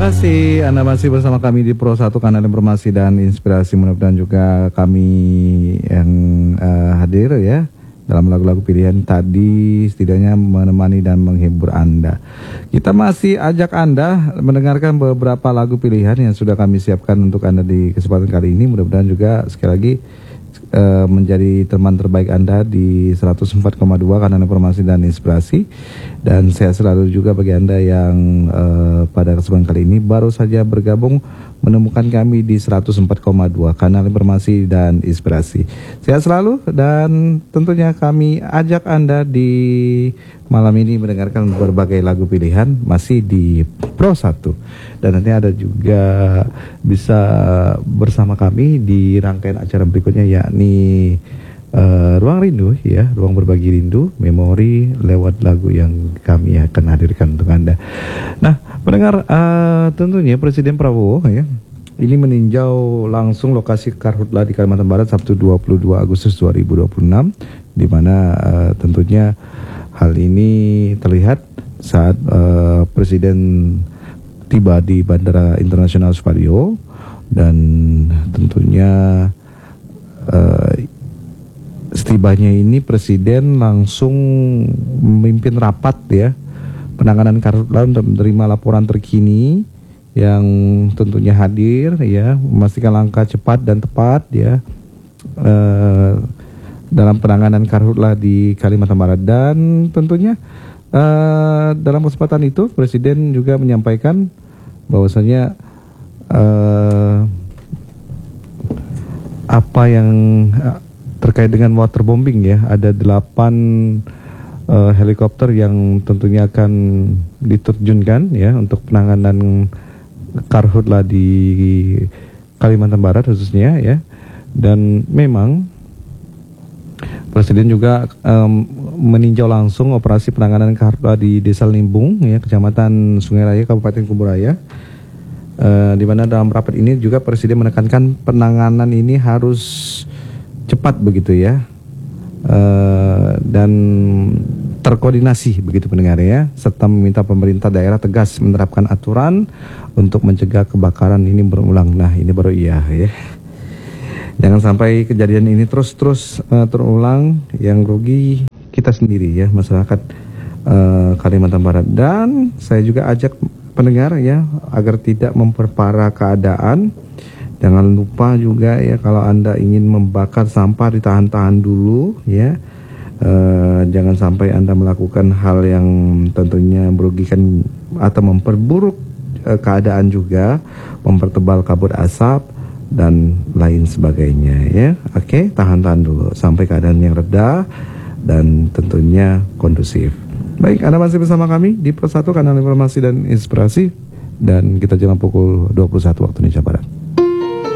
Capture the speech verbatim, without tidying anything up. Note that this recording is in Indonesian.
kasih Anda masih bersama kami di Pro satu Kanal Informasi dan Inspirasi. Mudah-mudahan juga kami yang uh, hadir ya dalam lagu-lagu pilihan tadi setidaknya menemani dan menghibur Anda. Kita masih ajak Anda mendengarkan beberapa lagu pilihan yang sudah kami siapkan untuk Anda di kesempatan kali ini. Mudah-mudahan juga sekali lagi uh, menjadi teman terbaik Anda di seratus empat koma dua Kanal Informasi dan Inspirasi. Dan saya selalu juga bagi Anda yang uh, pada kesempatan kali ini baru saja bergabung menemukan kami di seratus empat koma dua Kanal Informasi dan Inspirasi. Sehat selalu dan tentunya kami ajak Anda di malam ini mendengarkan berbagai lagu pilihan masih di Pro satu. Dan nanti ada juga bisa bersama kami di rangkaian acara berikutnya yakni Uh, Ruang Rindu ya, Ruang Berbagi Rindu, memori lewat lagu yang kami akan hadirkan untuk Anda. Nah, pendengar, uh, tentunya Presiden Prabowo ya, ini meninjau langsung lokasi Karhutla di Kalimantan Barat Sabtu dua puluh dua Agustus dua ribu dua puluh enam, di mana uh, tentunya hal ini terlihat saat uh, Presiden tiba di Bandara Internasional Supadio dan tentunya uh, setibanya ini Presiden langsung memimpin rapat ya penanganan Karhutla untuk menerima laporan terkini yang tentunya hadir ya, memastikan langkah cepat dan tepat ya eh, dalam penanganan Karhutla di Kalimantan Barat. Dan tentunya eh, dalam kesempatan itu Presiden juga menyampaikan bahwasanya eh, apa yang terkait dengan waterbombing ya, ada delapan uh, helikopter yang tentunya akan diterjunkan ya untuk penanganan Karhutla di Kalimantan Barat khususnya ya. Dan memang Presiden juga um, meninjau langsung operasi penanganan Karhutla di Desa Limbung ya, Kecamatan Sungai Raya, Kabupaten Kuburaya. Uh, di mana dalam rapat ini juga Presiden menekankan penanganan ini harus cepat begitu ya, uh, dan terkoordinasi begitu pendengar ya, serta meminta pemerintah daerah tegas menerapkan aturan untuk mencegah kebakaran ini berulang. Nah ini baru iya ya, jangan sampai kejadian ini terus-terus uh, terulang, yang rugi kita sendiri ya, masyarakat uh, Kalimantan Barat. Dan saya juga ajak pendengar ya agar tidak memperparah keadaan. Jangan lupa juga ya, kalau Anda ingin membakar sampah ditahan-tahan dulu ya. E, jangan sampai Anda melakukan hal yang tentunya merugikan atau memperburuk e, keadaan juga, mempertebal kabut asap dan lain sebagainya ya. Oke, tahan-tahan dulu sampai keadaan yang reda dan tentunya kondusif. Baik, Anda masih bersama kami di Pro satu Kanal Informasi dan Inspirasi, dan kita jalan pukul dua puluh satu waktu Indonesia Barat.